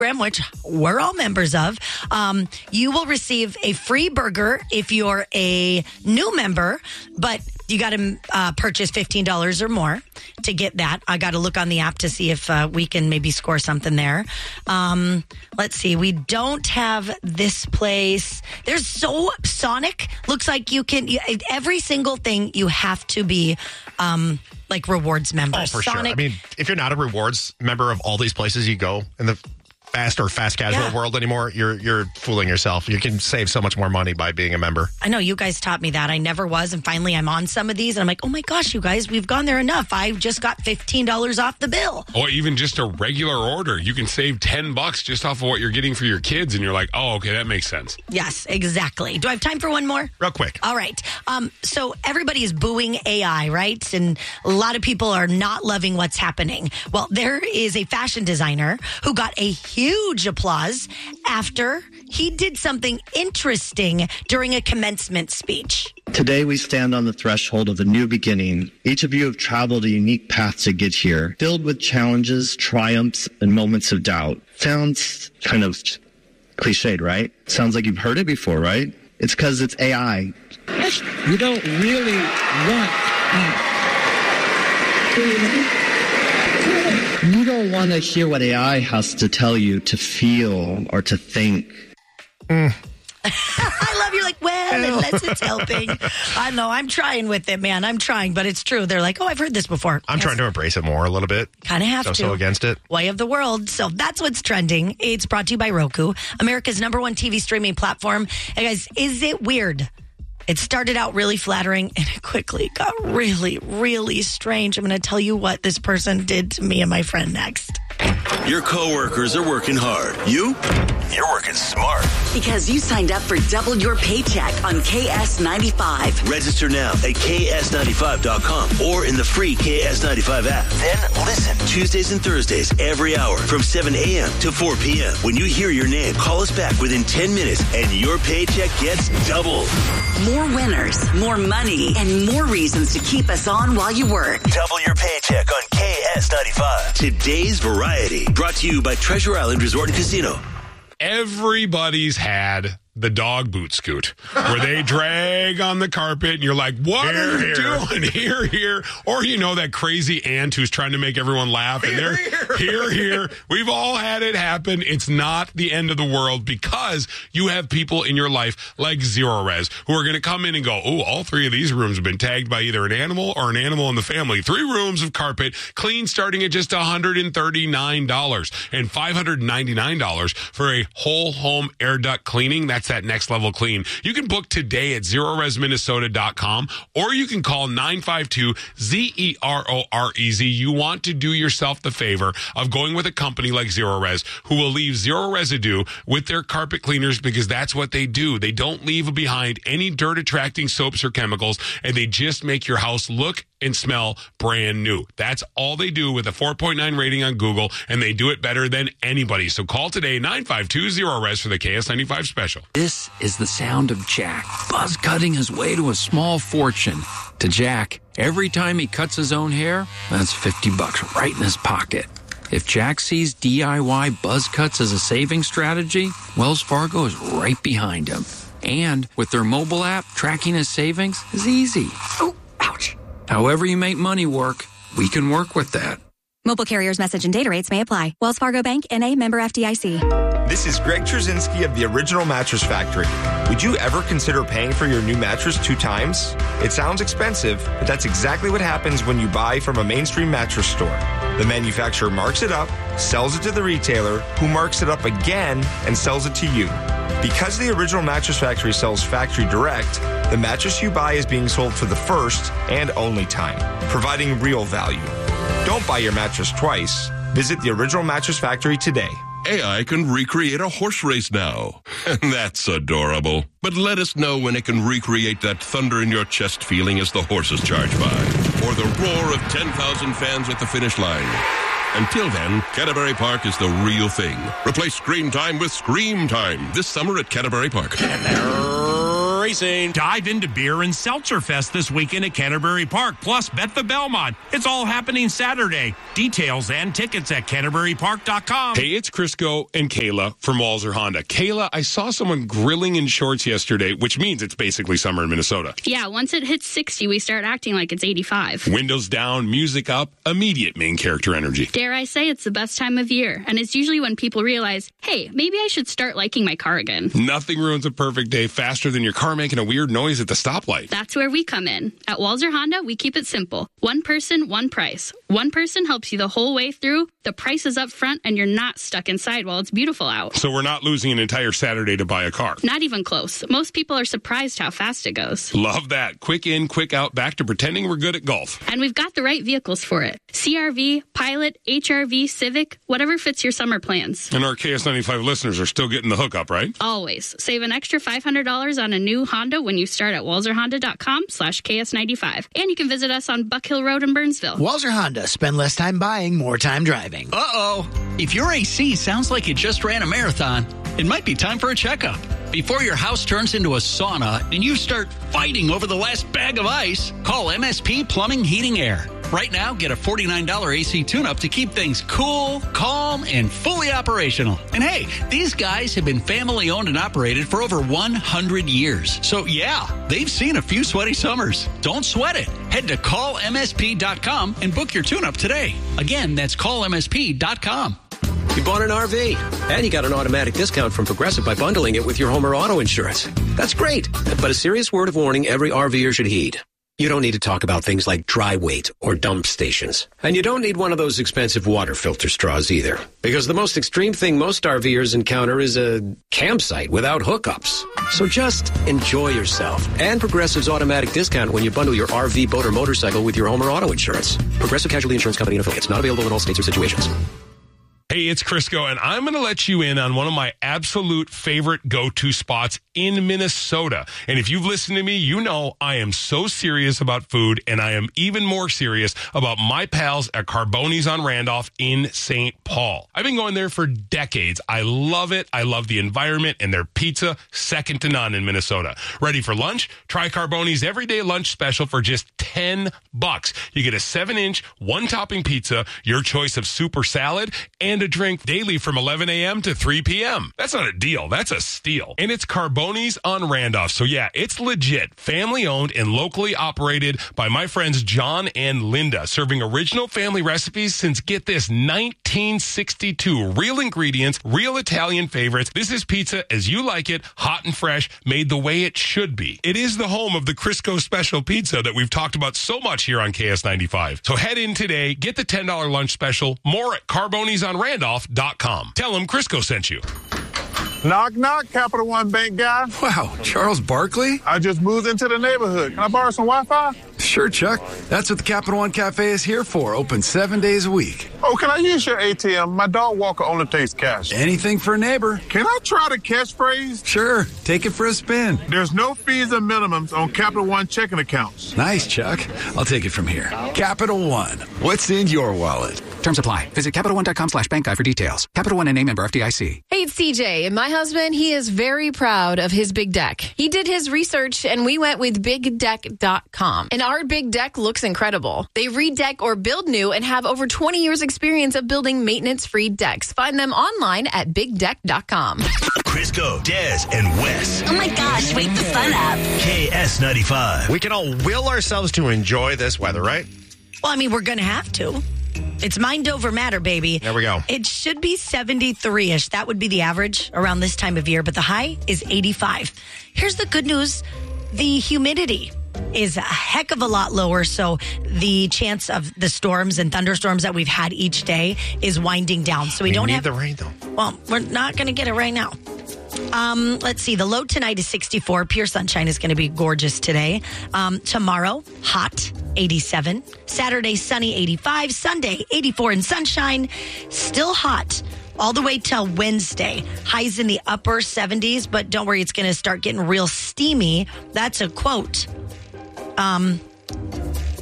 which we're all members of, you will receive a free burger if you're a new member, but you got to purchase $15 or more to get that. I got to look on the app to see if we can maybe score something there. Let's see. We don't have this place. There's Sonic. Looks like you can, every single thing you have to be like rewards member. Oh, for Sonic, sure. I mean, if you're not a rewards member of all these places you go in the fast casual world anymore, you're fooling yourself. You can save so much more money by being a member. I know you guys taught me that. I never was, and finally I'm on some of these, and I'm like, oh my gosh, you guys, we've gone there enough. I just got $15 off the bill. Or even just a regular order. You can save $10 just off of what you're getting for your kids, and you're like, oh, okay, that makes sense. Yes, exactly. Do I have time for one more? Real quick. All right. So everybody is booing AI, right? And a lot of people are not loving what's happening. Well, there is a fashion designer who got a huge applause after he did something interesting during a commencement speech. Today we stand on the threshold of a new beginning. Each of you have traveled a unique path to get here, filled with challenges, triumphs, and moments of doubt. Sounds kind of cliched, right? Sounds like you've heard it before, right? It's because it's AI. You don't really want... You don't want to hear what AI has to tell you to feel or to think. I love you're like, well, unless it's helping. I know, I'm trying with it, man. I'm trying, but it's true. They're like, oh, I've heard this before. I'm trying to embrace it more a little bit. Kind of have to. So against it. Way of the world. So that's what's trending. It's brought to you by Roku, America's #1 TV streaming platform. And guys, is it weird? It started out really flattering and it quickly got really, really strange. I'm going to tell you what this person did to me and my friend next. Your coworkers are working hard. You're working smart. Because you signed up for double your paycheck on KS95. Register now at ks95.com or in the free KS95 app. Then listen Tuesdays and Thursdays every hour from 7 a.m. to 4 p.m. When you hear your name, call us back within 10 minutes and your paycheck gets doubled. More winners, more money, and more reasons to keep us on while you work. Double your paycheck on KS95. Today's Variety. Brought to you by Treasure Island Resort and Casino. Everybody's had the dog boot scoot where they drag on the carpet and you're like, what are you doing? Here. Or, that crazy aunt who's trying to make everyone laugh and they're here. We've all had it happen. It's not the end of the world because you have people in your life like Zero Res who are going to come in and go, oh, all 3 of these rooms have been tagged by either an animal or an animal in the family. 3 rooms of carpet clean starting at just $139 and $599 for a whole home air duct cleaning. That's that next level clean. You can book today at ZeroResMinnesota.com or you can call 952-ZEROREZ. You want to do yourself the favor of going with a company like Zero Res who will leave zero residue with their carpet cleaners because that's what they do. They don't leave behind any dirt attracting soaps or chemicals and they just make your house look and smell brand new. That's all they do with a 4.9 rating on Google, and they do it better than anybody. So call today, 952-0RES for the KS95 special. This is the sound of Jack, buzz cutting his way to a small fortune. To Jack, every time he cuts his own hair, that's $50 right in his pocket. If Jack sees DIY buzz cuts as a saving strategy, Wells Fargo is right behind him. And with their mobile app, tracking his savings is easy. Oh, ouch. However you make money work, we can work with that. Mobile carriers' message and data rates may apply. Wells Fargo Bank, N.A., member FDIC. This is Greg Trzynski of the Original Mattress Factory. Would you ever consider paying for your new mattress 2 times? It sounds expensive, but that's exactly what happens when you buy from a mainstream mattress store. The manufacturer marks it up, sells it to the retailer, who marks it up again and sells it to you. Because the Original Mattress Factory sells factory direct, the mattress you buy is being sold for the first and only time, providing real value. Don't buy your mattress twice. Visit the Original Mattress Factory today. AI can recreate a horse race now. And that's adorable. But let us know when it can recreate that thunder in your chest feeling as the horses charge by. Or the roar of 10,000 fans at the finish line. Until then, Canterbury Park is the real thing. Replace screen time with Scream Time this summer at Canterbury Park. racing. Dive into Beer and Seltzer Fest this weekend at Canterbury Park. Plus, bet the Belmont. It's all happening Saturday. Details and tickets at CanterburyPark.com. Hey, it's Crisco and Kayla from Walzer Honda. Kayla, I saw someone grilling in shorts yesterday, which means it's basically summer in Minnesota. Yeah, once it hits 60, we start acting like it's 85. Windows down, music up, immediate main character energy. Dare I say it's the best time of year, and it's usually when people realize, hey, maybe I should start liking my car again. Nothing ruins a perfect day faster than your car making a weird noise at the stoplight. That's where we come in. At Walzer Honda, we keep it simple. One person, one price. One person helps you the whole way through. The price is up front, and you're not stuck inside while it's beautiful out. So we're not losing an entire Saturday to buy a car. Not even close. Most people are surprised how fast it goes. Love that. Quick in, quick out, back to pretending we're good at golf. And we've got the right vehicles for it. CR-V, Pilot, HRV, Civic, whatever fits your summer plans. And our KS95 listeners are still getting the hookup, right? Always. Save an extra $500 on a new Honda when you start at walzerhonda.com/KS95. And you can visit us on Buck Hill Road in Burnsville. Walzer Honda. Spend less time buying, more time driving. Uh-oh. If your AC sounds like it just ran a marathon, it might be time for a checkup. Before your house turns into a sauna and you start fighting over the last bag of ice, call MSP Plumbing, Heating, Air. Right now, get a $49 AC tune-up to keep things cool, calm, and fully operational. And hey, these guys have been family-owned and operated for over 100 years. So yeah, they've seen a few sweaty summers. Don't sweat it. Head to callmsp.com and book your tune-up today. Again, that's callmsp.com. You bought an RV, and you got an automatic discount from Progressive by bundling it with your home or auto insurance. That's great, but a serious word of warning every RVer should heed. You don't need to talk about things like dry weight or dump stations. And you don't need one of those expensive water filter straws either. Because the most extreme thing most RVers encounter is a campsite without hookups. So just enjoy yourself. And Progressive's automatic discount when you bundle your RV, boat, or motorcycle with your home or auto insurance. Progressive Casualty Insurance Company and affiliates. Not available in all states or situations. Hey, it's Crisco, and I'm going to let you in on one of my absolute favorite go-to spots in Minnesota. And if you've listened to me, you know I am so serious about food, and I am even more serious about my pals at Carboni's on Randolph in St. Paul. I've been going there for decades. I love it. I love the environment, and their pizza, second to none in Minnesota. Ready for lunch? Try Carboni's everyday lunch special for just $10. You get a 7-inch, one-topping pizza, your choice of soup or salad, and a drink daily from 11 a.m. to 3 p.m. That's not a deal. That's a steal. And it's Carboni's on Randolph. So yeah, it's legit. Family owned and locally operated by my friends John and Linda, serving original family recipes since, get this, 1962. Real ingredients, real Italian favorites. This is pizza as you like it, hot and fresh, made the way it should be. It is the home of the Crisco Special Pizza that we've talked about so much here on KS95. So head in today, get the $10 lunch special. More at Carboni'sOnRandolph.com. Tell them Crisco sent you. Knock, knock, Capital One Bank guy. Wow, Charles Barkley? I just moved into the neighborhood. Can I borrow some Wi-Fi? Sure, Chuck. That's what the Capital One Cafe is here for. Open 7 days a week. Oh, can I use your ATM? My dog walker only takes cash. Anything for a neighbor. Can I try the catchphrase? Sure. Take it for a spin. There's no fees or minimums on Capital One checking accounts. Nice, Chuck. I'll take it from here. Capital One. What's in your wallet? Terms apply. Visit CapitalOne.com/bankguy for details. Capital One and a member FDIC. Hey, it's CJ. And my husband, he is very proud of his big deck. He did his research and we went with BigDeck.com. And our big deck looks incredible. They redeck or build new and have over 20 years experience of building maintenance-free decks. Find them online at BigDeck.com. Crisco, Des, and Wes. Oh my gosh, wake the sun up. KS95. We can all will ourselves to enjoy this weather, right? Well, I mean, we're going to have to. It's mind over matter, baby. There we go. It should be 73-ish. That would be the average around this time of year, but the high is 85. Here's the good news. The humidity is a heck of a lot lower, so the chance of the storms and thunderstorms that we've had each day is winding down. So we don't need have the rain, though. Well, we're not going to get it right now. Let's see. The low tonight is 64. Pure sunshine is going to be gorgeous today. Tomorrow, hot, 87. Saturday, sunny, 85. Sunday, 84 and sunshine. Still hot all the way till Wednesday. Highs in the upper 70s, but don't worry, it's going to start getting real steamy. That's a quote.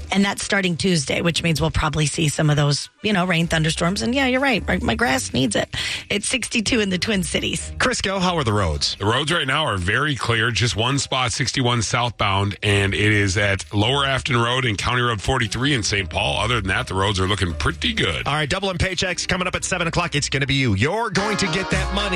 And that's starting Tuesday, which means we'll probably see some of those, rain, thunderstorms. And yeah, you're right. My grass needs it. It's 62 in the Twin Cities. Crisco, how are the roads? The roads right now are very clear. Just one spot, 61 southbound, and it is at Lower Afton Road and County Road 43 in St. Paul. Other than that, the roads are looking pretty good. All right, Double M Paychecks coming up at 7 o'clock. It's going to be you. You're going to get that money.